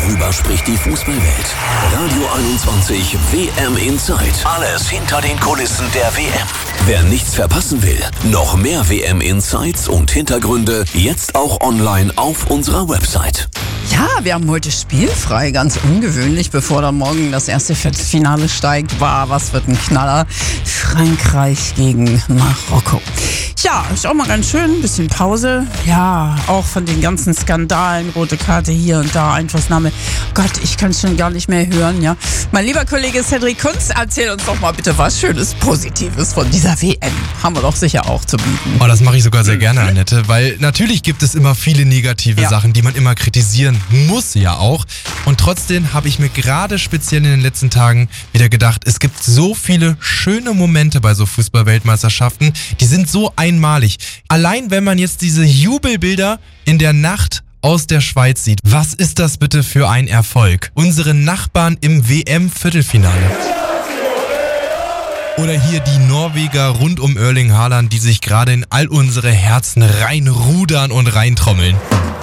Worüber spricht die Fußballwelt? Radio 21 WM Insight. Alles hinter den Kulissen der WM. Wer nichts verpassen will, noch mehr WM Insights und Hintergründe jetzt auch online auf unserer Website. Ja, wir haben heute spielfrei, ganz ungewöhnlich, bevor da morgen das erste Viertelfinale steigt. Was wird ein Knaller? Frankreich gegen Marokko. Ja, ist auch mal ganz schön, ein bisschen Pause. Ja, auch von den ganzen Skandalen, rote Karte hier und da, Einflussnahme. Gott, ich kann es schon gar nicht mehr hören, ja. Mein lieber Kollege Cedric Kunz, erzähl uns doch mal bitte was Schönes, Positives von dieser WM. Haben wir doch sicher auch zu bieten. Oh, das mache ich sogar sehr gerne, Annette, weil natürlich gibt es immer viele negative Sachen, die man immer kritisieren muss, ja auch. Und trotzdem habe ich mir gerade speziell in den letzten Tagen wieder gedacht, es gibt so viele schöne Momente bei so Fußball-Weltmeisterschaften, die sind so einmalig. Allein wenn man jetzt diese Jubelbilder in der Nacht aus der Schweiz sieht, was ist das bitte für ein Erfolg? Unsere Nachbarn im WM-Viertelfinale. Oder hier die Norweger rund um Erling Haaland, die sich gerade in all unsere Herzen reinrudern und reintrommeln.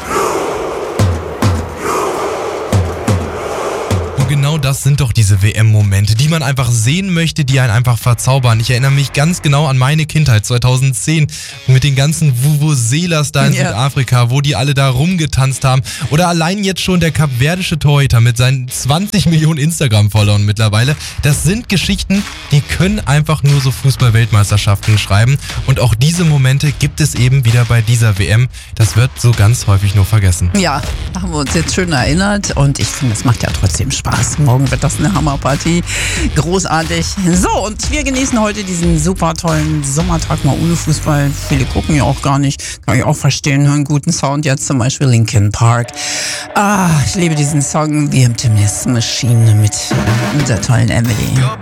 Genau das sind doch diese WM-Momente, die man einfach sehen möchte, die einen einfach verzaubern. Ich erinnere mich ganz genau an meine Kindheit 2010 mit den ganzen Vuvuzelas da in Südafrika, wo die alle da rumgetanzt haben. Oder allein jetzt schon der kapverdische Torhüter mit seinen 20 Millionen Instagram-Followern mittlerweile. Das sind Geschichten, die können einfach nur so Fußball-Weltmeisterschaften schreiben. Und auch diese Momente gibt es eben wieder bei dieser WM. Das wird so ganz häufig nur vergessen. Ja, da haben wir uns jetzt schön erinnert und ich finde, es macht ja trotzdem Spaß. Morgen wird das eine Hammerpartie. Großartig. So, und wir genießen heute diesen super tollen Sommertag mal ohne Fußball. Viele gucken ja auch gar nicht. Kann ich auch verstehen. Hören guten Sound. Jetzt zum Beispiel Linkin Park. Ich liebe diesen Song. The Optimist Machine mit der tollen Emily.